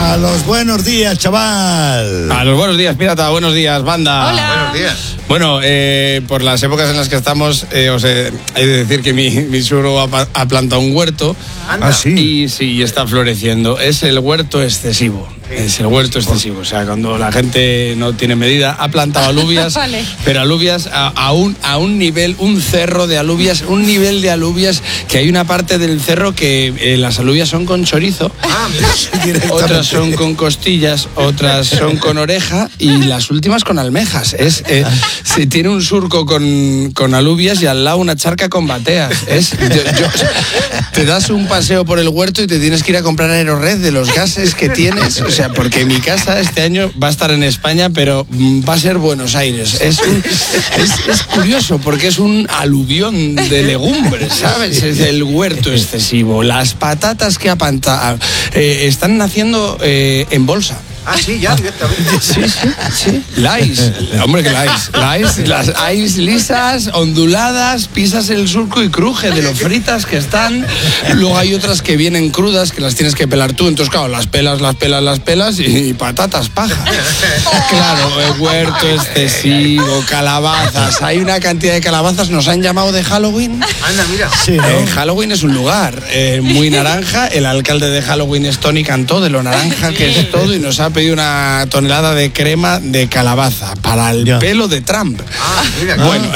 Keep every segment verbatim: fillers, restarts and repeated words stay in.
A los buenos días, chaval. A los buenos días, pirata. Buenos días, banda. Hola. Buenos días. Bueno, eh, por las épocas en las que estamos, eh, os he, he de decir que mi, mi suegro ha, ha plantado un huerto. Anda. Ah, sí. Y sí, está floreciendo. Es el huerto excesivo. Es el huerto excesivo. O sea, cuando la gente no tiene medida, ha plantado alubias, Vale. pero alubias a, a, un, a un nivel, un cerro de alubias, un nivel de alubias que hay una parte del cerro que eh, las alubias son con chorizo, Ah, mira. otras son con costillas, otras son con oreja y las últimas con almejas. Es, eh, se tiene un surco con, con alubias y al lado una charca con bateas. Es, yo- yo- te das un paseo por el huerto y te tienes que ir a comprar Aerored de los gases que tienes. O sea, porque mi casa este año va a estar en España, pero mm, va a ser Buenos Aires. Es, un- es, es curioso porque es un aluvión de legumbres, ¿sabes? Es el huerto excesivo. Las patatas que apanta, eh, están naciendo eh, en bolsa. Ah, sí, ya, directamente. Sí, sí, sí. Lais, hombre, que lais. Lais, las ais lisas, onduladas, pisas el surco y cruje de lo fritas que están. Luego hay otras que vienen crudas, que las tienes que pelar tú. Entonces, claro, las pelas, las pelas, las pelas y, y patatas paja. Claro, el huerto excesivo, calabazas. Hay una cantidad de calabazas, nos han llamado de Halloween. Anda, mira. Sí, ¿no? Eh, Halloween es un lugar eh, muy naranja. El alcalde de Halloween es Tony Cantó, de lo naranja que es todo, y nos ha pedido una tonelada de crema de calabaza para el Ya. pelo de Trump. Ah, mira. Bueno,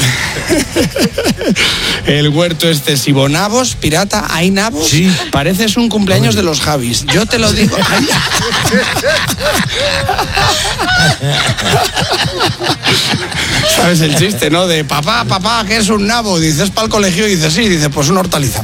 el huerto excesivo. Nabos, pirata, ¿hay nabos? Sí. Pareces un cumpleaños de los Javis. Yo te lo digo. Ay. ¿Sabes el chiste, no? De papá, papá, ¿qué es un nabo? Dices para el colegio y dices, sí, dice, pues una hortaliza.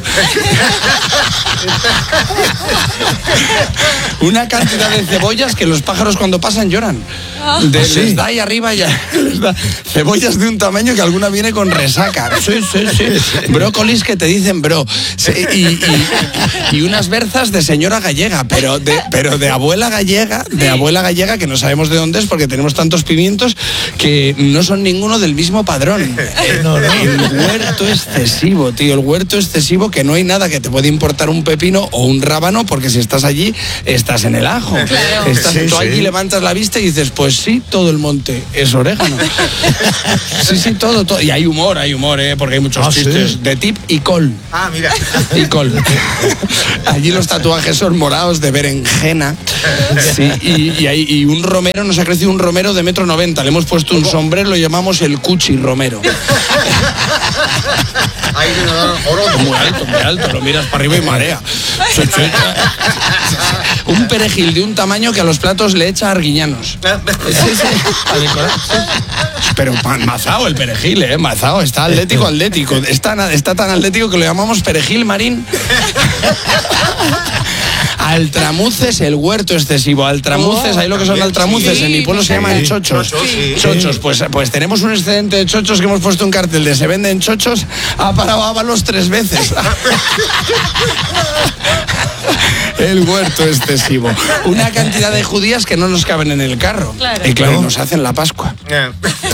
Una cantidad de cebollas que los pájaros cuando pasan lloran. De, ¿Sí? Les da ahí arriba ya. Les da cebollas de un tamaño que alguna viene con resaca. Sí, sí, sí. Brócolis que te dicen bro. Sí, y, y- y unas berzas de señora gallega, pero de, pero de abuela gallega, de abuela gallega que no sabemos de dónde es porque tenemos tantos pimientos que no son ninguno del mismo padrón. No, no. El huerto excesivo, tío, el huerto excesivo que no hay nada que te puede importar un pepino o un rábano porque si estás allí, estás en el ajo. Claro. Estás, Sí, tú sí. allí levantas la vista y dices, pues sí, todo el monte es orégano. Sí, sí, todo, todo. Y hay humor, hay humor, ¿eh? Porque hay muchos Ah, ¿sí? chistes de tip y col. Ah, mira. Y col. Allí los tatuajes son morados de berenjena. Sí, y, y, hay, y un romero, nos ha crecido un romero de metro noventa. Le hemos puesto un sombrero, lo llamamos el Cuchi Romero. Ahí me lo dan oro. Muy alto, muy alto, lo miras para arriba y marea. Sí, sí. Un perejil de un tamaño que a los platos le echa arguiñanos. Sí, sí, para decorar, sí. Pero ma- mazao el perejil, ¿eh? Mazao, está atlético, atlético. Está, na- está tan atlético que lo llamamos perejil marín. Altramuces, el huerto excesivo. Altramuces, ¿hay lo que son altramuces? En mi pueblo se llaman Sí. chochos. Chochos, sí. Chochos, pues, pues tenemos un excedente de chochos que hemos puesto un cartel de se venden chochos, ha parado Ábalos tres veces. El huerto excesivo. Una cantidad de judías que no nos caben en el carro. Claro. Y claro, nos hacen la Pascua. Eh,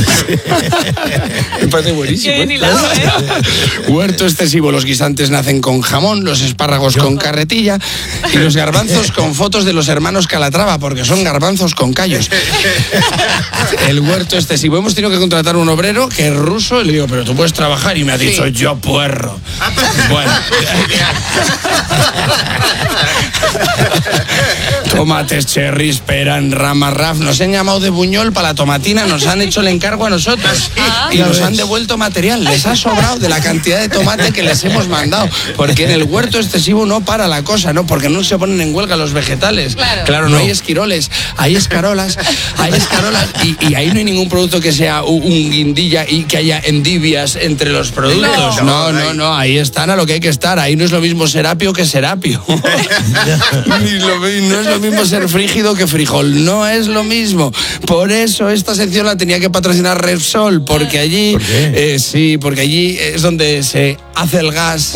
Me parece buenísimo. Qué bien hilado, ¿eh? Huerto excesivo. Los guisantes nacen con jamón, los espárragos con carretilla y los garbanzos con fotos de los hermanos Calatrava, porque son garbanzos con callos. El huerto excesivo. Hemos tenido que contratar un obrero que es ruso y le digo, pero tú puedes trabajar, y me ha dicho, yo puerro. Bueno. Tomates, cherries, pera, rama, raf. Nos han llamado de Buñol para la tomatina, nos han hecho el encargo a nosotros y Ya nos ves. han devuelto material. Les ha sobrado de la cantidad de tomate que les hemos mandado. Porque en el huerto excesivo no para la cosa, ¿no? Porque no se ponen en huelga los vegetales. Claro. no, hay esquiroles, hay escarolas, hay escarolas y, y ahí no hay ningún producto que sea un, un guindilla y que haya endivias entre los productos. No. No, no, no, ahí están a lo que hay que estar. Ahí no es lo mismo serapio que serapio. Ni lo mi- no es lo mismo ser frígido que frijol, no es lo mismo. Por eso esta sección la tenía que patrocinar Repsol, porque allí, ¿Por qué? eh, sí, porque allí es donde se hace el gas.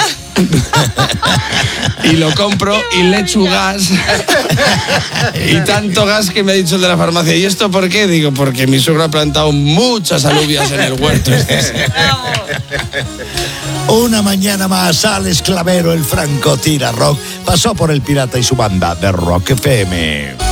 Y lo compro y le echo gas. Y tanto gas que me ha dicho el de la farmacia. ¿Y esto por qué? Digo, porque mi suegro ha plantado muchas alubias en el huerto. Bravo. Una mañana más, Alex Clavero, el franco tira rock, pasó por El Pirata y su banda de Rock F M.